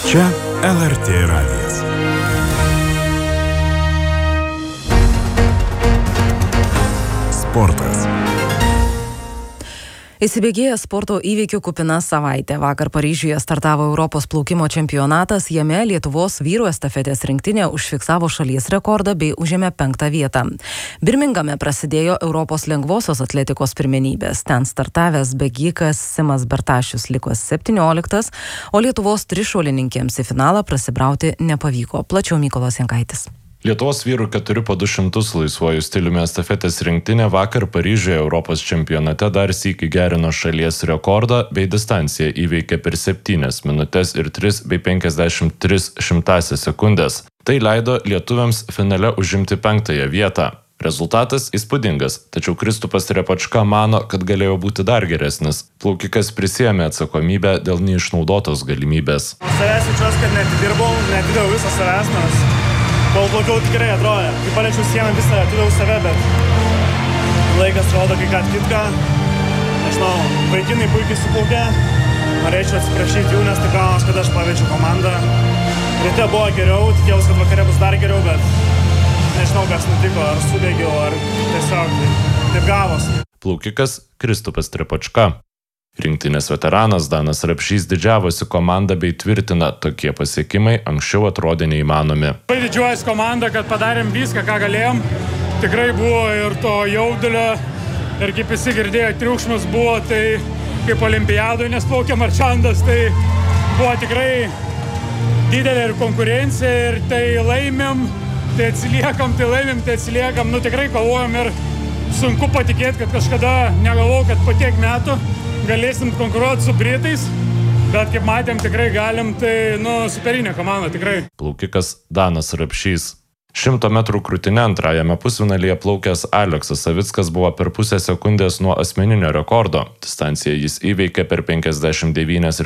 Čia LRT radijas. Sportas. Įsibėgėja sporto įvykių kupina savaitė. Vakar Paryžiuje startavo Europos plaukimo čempionatas, jame Lietuvos vyrų estafetės rinktinė užfiksavo šalies rekordą bei užėmė 5. vietą. Birmingame prasidėjo Europos lengvosios atletikos pirmenybės. Ten startavęs bėgikas Simas Bertašius liko 17, o Lietuvos trišuolininkėms į finalą prasibrauti nepavyko. Plačiau Mykolas Jankaitis. Lietuvos vyrų 4x200 laisvuoju stiliumi estafetės rinktinė vakar Paryžiuje Europos čempionate dar sykį gerino šalies rekordą bei distanciją įveikė per 7 minutes ir 3 bei 53 sekundės. Tai leido lietuviams finale užimti 5. vietą. Rezultatas įspūdingas, tačiau Kristupas Trepačka mano, kad galėjo būti dar geresnis. Plaukikas prisiėmė atsakomybę dėl neišnaudotos galimybės. Savęs jaučiuosi, kad neatidaviau visą savęs, nes kol plaukiau tikrai atrodė. Kai paliečiau sieną visą atidaviau save, bet laikas rodo kai ką kitką. Nežinau, vaikinai puikiai suplaukė. Norėčiau atsiprašyti jų, nes tai gaunas, kad aš paveičiau komandą. Ryte buvo geriau, tikėjausi, kad vakare bus dar geriau, bet nežinau, kas nutiko, ar sudėgiau, ar tiesiog taip gavosi. Plaukikas Kristupas Trepačka. Rinktinės veteranas Danas Rapšys didžiavosi komandą bei tvirtina, tokie pasiekimai anksčiau atrodė neįmanomi. Labai didžiuojas komanda, kad padarėm viską, ką galėjom. Tikrai buvo ir to jaudulio, ir kaip visi girdėjo, triukšmas buvo, tai kaip olimpiadoje, nes plaukė Marčandas, tai buvo tikrai didelė ir konkurencija, ir tai laimėm, tai atsiliekam, tikrai kovojom ir sunku patikėti, kad kažkada negalvojau, kad po tiek metų galėsim konkuruoti su Britais, bet kaip matėm, tikrai galim, tai superinė komanda, tikrai. Plaukikas Danas Rapšys. 100 metrų krūtine antrajame pusfinalyje plaukęs Aleksas Savickas buvo per pusę sekundės nuo asmeninio rekordo. Distanciją jis įveikė per 59 ir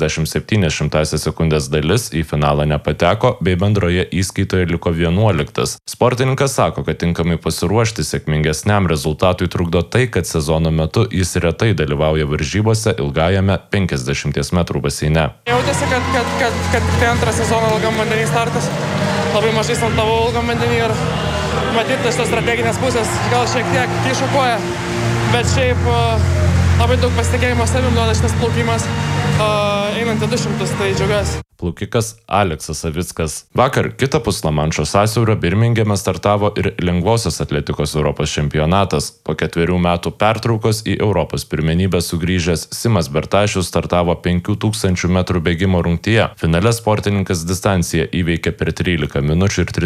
77 sekundės dalis, į finalą nepateko, bei bendroje įskaitoje liko 11. Sportininkas sako, kad tinkamai pasiruošti sėkmingesniam rezultatui trukdo tai, kad sezono metu jis retai dalyvauja varžybose ilgajame 50 metrų baseine. Jautėsi, kad tai antrą sezoną ilgam vandenį startas. Labai mažai saltavau ilgam vandenį ir matyti šitos strateginės pusės gal šiek tiek iššokuoja, bet šiaip labai daug pasitikėjimo savim duoda šitas plaukimas, einant į 200, tai džiaugiuosi. Plaukikas Aleksas Savickas. Vakar kitapus Lamanšo sąsiaurio Birmingeme startavo ir lengvosios atletikos Europos čempionatas. Po 4 metų pertraukos į Europos pirmenybę sugrįžęs Simas Bertašius startavo 5000 metrų bėgimo rungtyje. Finale sportininkas distanciją įveikė per 13 minučių ir